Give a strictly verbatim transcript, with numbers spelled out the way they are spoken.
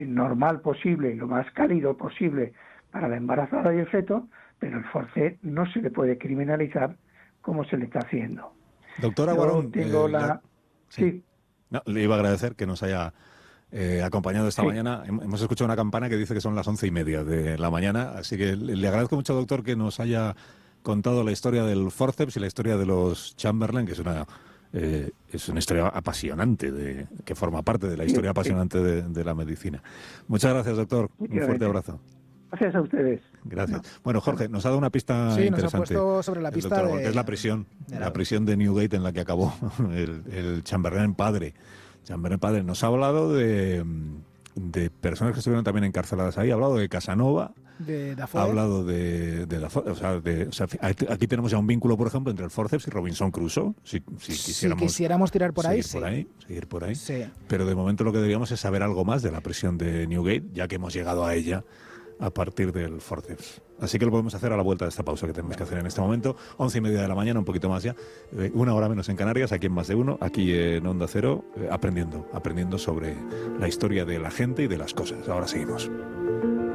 normal posible, lo más cálido posible para la embarazada y el feto, pero el forceps no se le puede criminalizar como se le está haciendo. Doctora Yo Guarón, tengo eh, la... la... sí. Sí. No, le iba a agradecer que nos haya eh, acompañado esta Sí. mañana. Hemos escuchado una campana que dice que son las once y media de la mañana, así que le, le agradezco mucho, doctor, que nos haya contado la historia del forceps y la historia de los Chamberlain, que es una eh, es una historia apasionante, de, que forma parte de la Sí, historia sí. apasionante de, de la medicina. Muchas gracias, doctor. Un fuerte abrazo. Gracias a ustedes. Gracias. No. Bueno, Jorge, nos ha dado una pista Sí, interesante. nos ha puesto sobre la el pista doctor, de... porque es la prisión, de la la... prisión de Newgate en la que acabó el, el Chamberlain padre. Chamberlain padre nos ha hablado de, de personas que estuvieron también encarceladas ahí, ha hablado de Casanova, de Dafoe. ha hablado de, de Dafoe, o sea, de, o sea, aquí tenemos ya un vínculo, por ejemplo, entre el forceps y Robinson Crusoe, si, si quisiéramos, si quisiéramos tirar por ahí, seguir por sí. ahí, seguir por ahí. Sí. Pero de momento lo que deberíamos es saber algo más de la prisión de Newgate, ya que hemos llegado a ella a partir del forceps. Así que lo podemos hacer a la vuelta de esta pausa que tenemos que hacer en este momento. Once y media de la mañana, un poquito más ya. Eh, una hora menos en Canarias, aquí en Más de Uno, aquí en Onda Cero, eh, aprendiendo, aprendiendo sobre la historia de la gente y de las cosas. Ahora seguimos.